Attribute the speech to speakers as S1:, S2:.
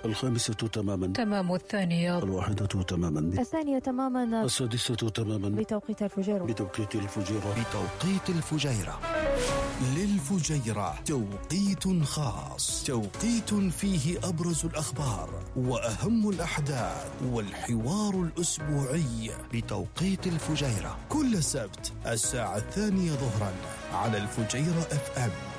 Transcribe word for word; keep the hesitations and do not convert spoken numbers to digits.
S1: الخامسة تماما.
S2: تمام الثانية.
S1: الواحدة تماما.
S3: الثانية تماما.
S1: السادسة تماما.
S3: بتوقيت الفجيرة.
S1: بتوقيت الفجيرة.
S4: بتوقيت الفجيرة. للفجيرة توقيت خاص، توقيت فيه أبرز الأخبار وأهم الأحداث والحوار الأسبوعي بتوقيت الفجيرة، كل سبت الساعة الثانية ظهرا على الفجيرة اف ام.